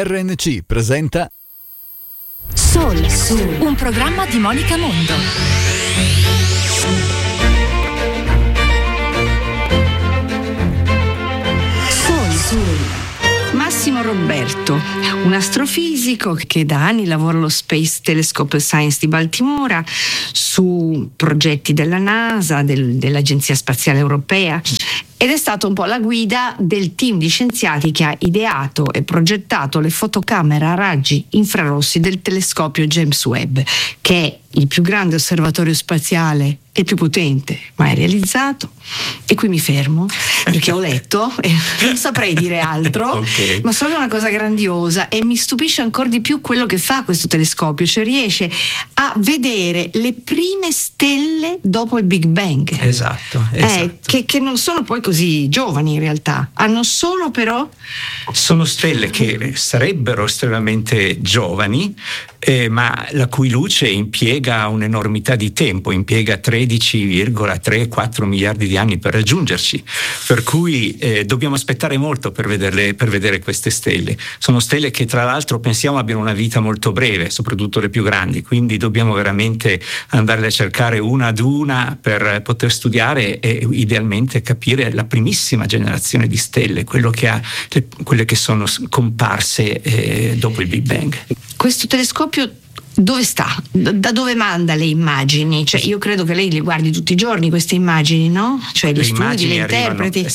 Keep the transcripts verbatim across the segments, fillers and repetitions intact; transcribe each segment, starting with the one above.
R N C presenta Soul, Soul, un programma di Monica Mondo. Soul, Soul. Massimo Roberto, un astrofisico che da anni lavora allo Space Telescope Science di Baltimora su progetti della NASA, del, dell'Agenzia Spaziale Europea, ed è stato un po' la guida del team di scienziati che ha ideato e progettato le fotocamere a raggi infrarossi del telescopio James Webb, che è il più grande osservatorio spaziale e il più potente mai realizzato. E qui mi fermo perché ho letto e non saprei dire altro, okay. Ma solo una cosa grandiosa, e mi stupisce ancora di più quello che fa questo telescopio, cioè riesce a vedere le prime stelle dopo il Big Bang. Esatto, esatto. Eh, che, che non sono poi così giovani in realtà, hanno solo però sono stelle che sarebbero estremamente giovani, eh, ma la cui luce impiega un'enormità di tempo, impiega tredici virgola tre quattro miliardi di anni per raggiungerci, per cui eh, dobbiamo aspettare molto per vederle, per vedere queste stelle. Sono stelle che tra l'altro pensiamo abbiano una vita molto breve, soprattutto le più grandi, quindi dobbiamo veramente andarle a cercare una ad una per poter studiare e idealmente capire la primissima generazione di stelle, quello che ha, le, quelle che sono comparse eh, dopo il Big Bang. Questo telescopio dove sta? Da dove manda le immagini? Cioè, io credo che lei le guardi tutti i giorni queste immagini, no? Cioè le, le studi, le interpreti.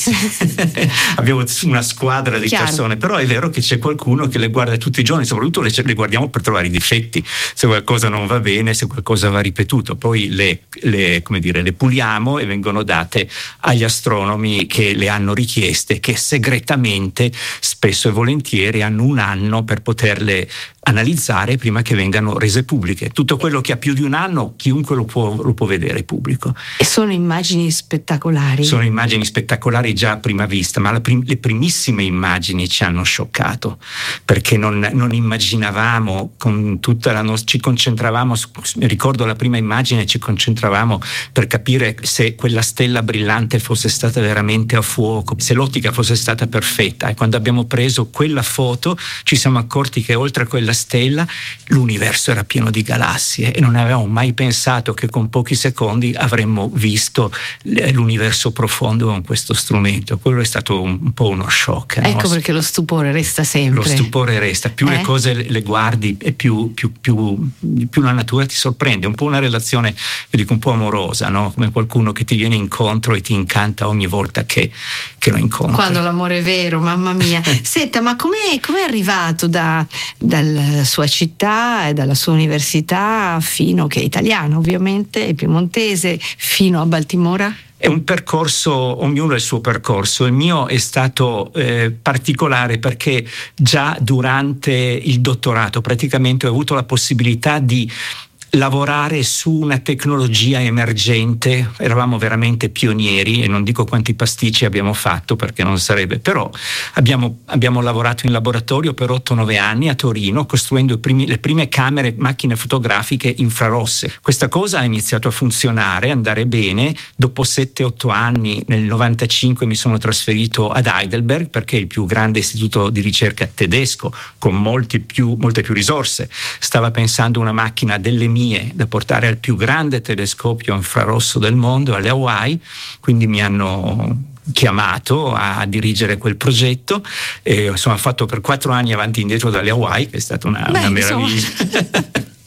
Abbiamo una squadra di Chiaro. persone, però è vero che c'è qualcuno che le guarda tutti i giorni, soprattutto le, le guardiamo per trovare i difetti, se qualcosa non va bene, se qualcosa va ripetuto, poi le, le, come dire, le puliamo e vengono date agli astronomi che le hanno richieste, che segretamente, spesso e volentieri, hanno un anno per poterle analizzare prima che vengano rese pubbliche. Tutto quello che ha più di un anno, chiunque lo può, lo può vedere pubblico. E sono immagini spettacolari. Sono immagini spettacolari già a prima vista, ma la prim- le primissime immagini ci hanno scioccato, perché non, non immaginavamo, con tutta la nostra, ci concentravamo, su, ricordo la prima immagine, ci concentravamo per capire se quella stella brillante fosse stata veramente a fuoco, se l'ottica fosse stata perfetta, e quando abbiamo preso quella foto ci siamo accorti che oltre a quella stella l'universo era pieno di galassie e non avevamo mai pensato che con pochi secondi avremmo visto l'universo profondo con questo strumento. Quello è stato un, un po' uno shock. Ecco no? Perché lo stupore resta sempre. Lo stupore resta, più eh? le cose le, le guardi e più, più, più, più la natura ti sorprende. Un po' una relazione, io dico, un po' amorosa, no? Come qualcuno che ti viene incontro e ti incanta ogni volta che, che lo incontri. Quando l'amore è vero, mamma mia. Senta, ma com'è, com'è arrivato da, dalla sua città e dalla sua università fino, che è italiano ovviamente, è piemontese, fino a Baltimora? È un percorso, ognuno ha il suo percorso. Il mio è stato eh, particolare perché già durante il dottorato praticamente ho avuto la possibilità di lavorare su una tecnologia emergente. Eravamo veramente pionieri e non dico quanti pasticci abbiamo fatto perché non sarebbe, però abbiamo, abbiamo lavorato in laboratorio per otto nove anni a Torino costruendo i primi, le prime camere, macchine fotografiche infrarosse. Questa cosa ha iniziato a funzionare, andare bene. Dopo sette otto anni, nel novantacinque, mi sono trasferito ad Heidelberg perché è il più grande istituto di ricerca tedesco con molti più, molte più risorse. Stava pensando una macchina delle mie da portare al più grande telescopio infrarosso del mondo, alle Hawaii, quindi mi hanno chiamato a dirigere quel progetto e insomma ho fatto per quattro anni avanti e indietro dalle Hawaii, che è stata una, Beh, una meraviglia.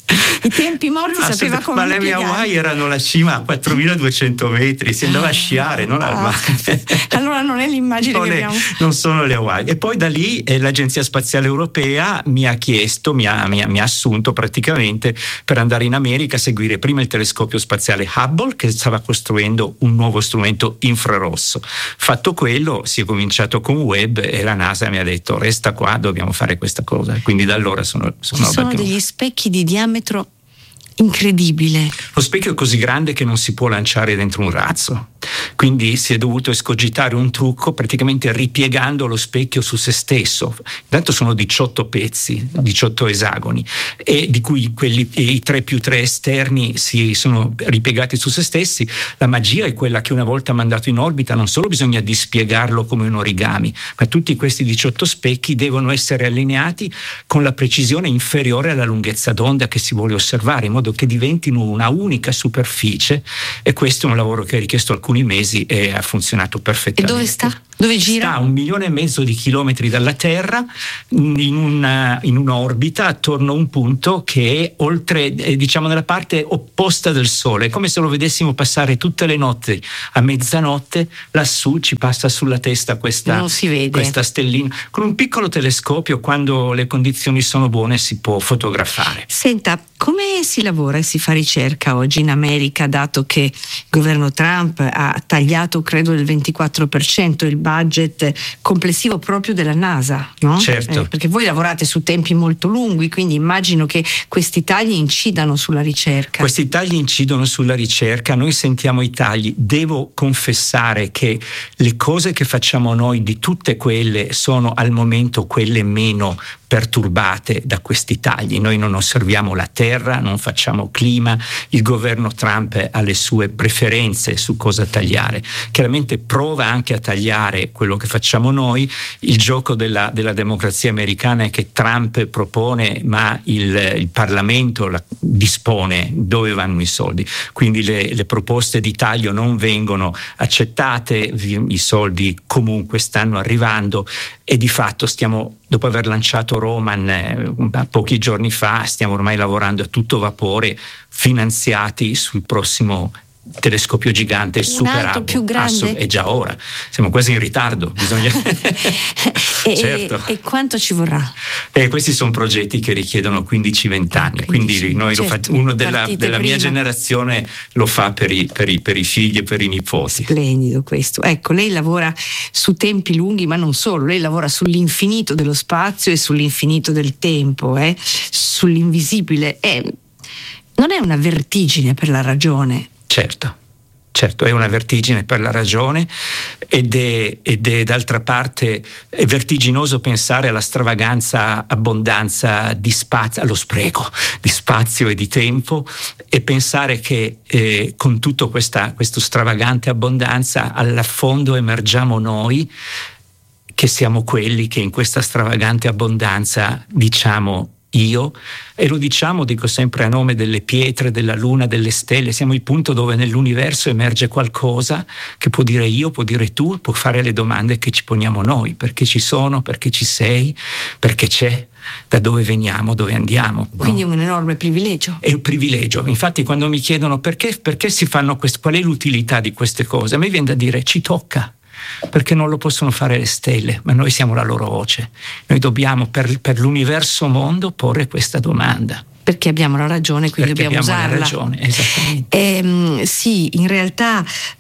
I tempi morti ah, sapeva come ma le mie Hawaii erano la cima a quattromiladuecento metri, si andava a sciare, non al mare. Allora non è l'immagine non che è, abbiamo. Non sono le Hawaii. E poi da lì eh, l'Agenzia Spaziale Europea mi ha chiesto, mi ha, mi, ha, mi ha assunto praticamente per andare in America a seguire prima il telescopio spaziale Hubble, che stava costruendo un nuovo strumento infrarosso. Fatto quello, si è cominciato con Webb e la NASA mi ha detto resta qua, dobbiamo fare questa cosa. Quindi da allora sono sono, Ci sono degli specchi di diametro incredibile. Lo specchio è così grande che non si può lanciare dentro un razzo, Quindi si è dovuto escogitare un trucco praticamente ripiegando lo specchio su se stesso. Intanto sono diciotto pezzi, diciotto esagoni, e di cui quelli, i tre più tre esterni si sono ripiegati su se stessi. La magia è quella che una volta mandato in orbita non solo bisogna dispiegarlo come un origami, ma tutti questi diciotto specchi devono essere allineati con la precisione inferiore alla lunghezza d'onda che si vuole osservare, in modo che diventino una unica superficie, e questo è un lavoro che ha richiesto alcuni mesi e ha funzionato perfettamente. E dove sta? Dove gira? Sta a un milione e mezzo di chilometri dalla Terra, in una, in un'orbita attorno a un punto che è oltre, eh, diciamo nella parte opposta del Sole. È come se lo vedessimo passare tutte le notti a mezzanotte, lassù ci passa sulla testa questa, non si vede. questa stellina. Con un piccolo telescopio, quando le condizioni sono buone, si può fotografare. Senta, come si lavora e si fa ricerca oggi in America, dato che il governo Trump ha tagliato credo il ventiquattro per cento il budget complessivo proprio della NASA, no? Certo. Eh, perché voi lavorate su tempi molto lunghi, quindi immagino che questi tagli incidano sulla ricerca. Questi tagli incidono sulla ricerca, noi sentiamo i tagli. Devo confessare che le cose che facciamo noi, di tutte quelle, sono al momento quelle meno perturbate da questi tagli. Noi non osserviamo la Terra, non facciamo clima, il governo Trump ha le sue preferenze su cosa tagliare. Chiaramente prova anche a tagliare quello che facciamo noi. Il gioco della, della democrazia americana è che Trump propone, ma il, il Parlamento la, dispone dove vanno i soldi. Quindi le, le proposte di taglio non vengono accettate, i soldi comunque stanno arrivando, e di fatto stiamo, dopo aver lanciato Roman eh, pochi giorni fa, stiamo ormai lavorando a tutto vapore, finanziati sul prossimo telescopio gigante, un Super altro Hubble. più grande? È già ora, siamo quasi in ritardo, bisogna e, certo. e quanto ci vorrà? E questi sono progetti che richiedono quindici venti anni, quindici, quindi noi certo, lo fa, uno della, della mia prima. generazione lo fa per i, per, i, per i figli e per i nipoti. Splendido questo. Ecco, lei lavora su tempi lunghi, ma non solo, lei lavora sull'infinito dello spazio e sull'infinito del tempo, eh? Sull'invisibile. Eh, non è una vertigine per la ragione? Certo, certo, è una vertigine per la ragione, ed è, ed è d'altra parte è vertiginoso pensare alla stravaganza, abbondanza di spazio, allo spreco di spazio e di tempo, e pensare che eh, con tutto questa questo stravagante abbondanza alla fondo emergiamo noi, che siamo quelli che in questa stravagante abbondanza diciamo io, e lo diciamo, dico sempre, a nome delle pietre, della luna, delle stelle. Siamo il punto dove nell'universo emerge qualcosa che può dire io, può dire tu, può fare le domande che ci poniamo noi: perché ci sono, perché ci sei, perché c'è, da dove veniamo, dove andiamo. Quindi no? è un enorme privilegio. È un privilegio. Infatti quando mi chiedono perché, perché si fanno queste, qual è l'utilità di queste cose, a me viene da dire ci tocca. Perché non lo possono fare le stelle, ma noi siamo la loro voce. Noi dobbiamo per, per l'universo mondo porre questa domanda. Perché abbiamo la ragione, quindi Perché dobbiamo abbiamo usarla. la ragione, esattamente. Ehm, sì, in realtà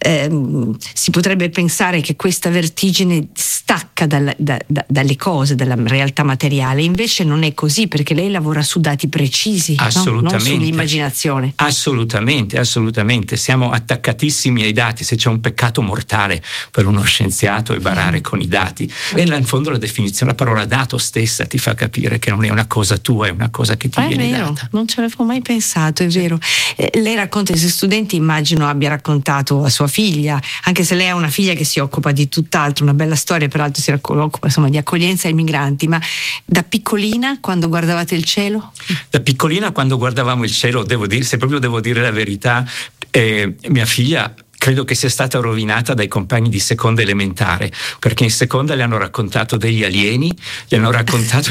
ehm, si potrebbe pensare che questa vertigine stacca dalla, da, da, dalle cose, dalla realtà materiale. Invece non è così, perché lei lavora su dati precisi, assolutamente. No? Non sull'immaginazione. Assolutamente, assolutamente. Siamo attaccatissimi ai dati. Se c'è un peccato mortale per uno scienziato è barare mm. con i dati. E in fondo la definizione, la parola dato stessa ti fa capire che non è una cosa tua, è una cosa che ti ah, viene data. Non ci avevo mai pensato, è vero. Eh, lei racconta ai suoi studenti, immagino abbia raccontato a sua figlia, anche se lei ha una figlia che si occupa di tutt'altro, una bella storia, peraltro si occupa insomma di accoglienza ai migranti, ma da piccolina quando guardavate il cielo? Da piccolina quando guardavamo il cielo, devo dire, se proprio devo dire la verità, eh, mia figlia credo che sia stata rovinata dai compagni di seconda elementare, perché in seconda le hanno raccontato degli alieni, gli hanno raccontato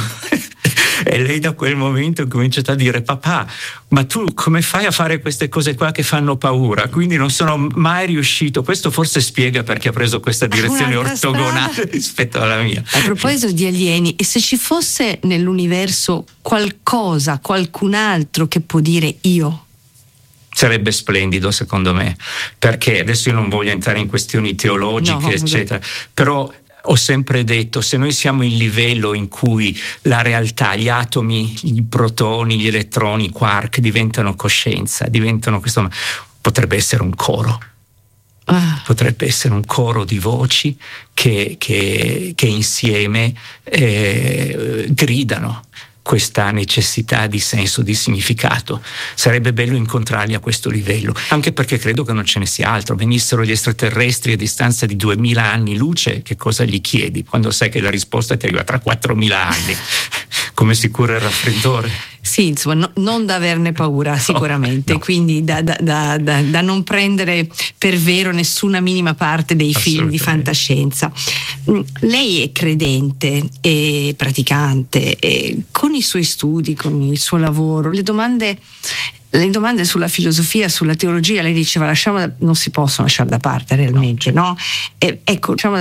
e lei da quel momento ha cominciato a dire: papà, ma tu come fai a fare queste cose qua che fanno paura? Quindi non sono mai riuscito. Questo forse spiega perché ha preso questa direzione ortogonale strada rispetto alla mia. A proposito di alieni, e se ci fosse nell'universo qualcosa, qualcun altro che può dire io? Sarebbe splendido, secondo me, perché adesso io non voglio entrare in questioni teologiche, no, eccetera, però ho sempre detto, se noi siamo in livello in cui la realtà, gli atomi, i protoni, gli elettroni, i quark diventano coscienza, diventano questo, potrebbe essere un coro. Ah. Potrebbe essere un coro di voci che, che, che insieme eh, gridano questa necessità di senso, di significato. Sarebbe bello incontrarli a questo livello, anche perché credo che non ce ne sia altro. Venissero gli extraterrestri a distanza di duemila anni luce, che cosa gli chiedi quando sai che la risposta ti arriva tra quattromila anni? Come si cura il raffreddore? Sì, insomma, no, non da averne paura sicuramente, no, no. Quindi da, da, da, da, da non prendere per vero nessuna minima parte dei film di fantascienza. Lei è credente e praticante, e con i suoi studi, con il suo lavoro, le domande... Le domande sulla filosofia, sulla teologia, lei diceva lasciamo, non si possono lasciare da parte realmente, no? E, ecco, lasciamo